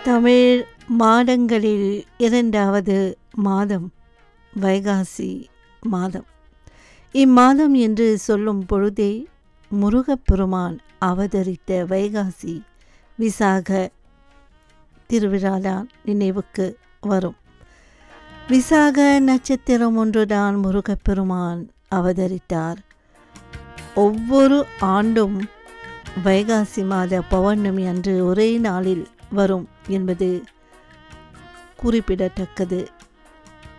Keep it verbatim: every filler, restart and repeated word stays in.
தமிழ் மாதங்களில் இரண்டாவது மாதம் வைகாசி மாதம். இம்மாதம் என்று சொல்லும் பொழுதே முருகப்பெருமான் அவதரித்த வைகாசி விசாக திருவிழாதான் நினைவுக்கு வரும். விசாக நட்சத்திரம் ஒன்றுதான் முருகப்பெருமான் அவதரித்தார். ஒவ்வொரு ஆண்டும் வைகாசி மாத பௌர்ணமி அன்று ஒரே நாளில் வரும் என்பது குறிப்பிடத்தக்கது.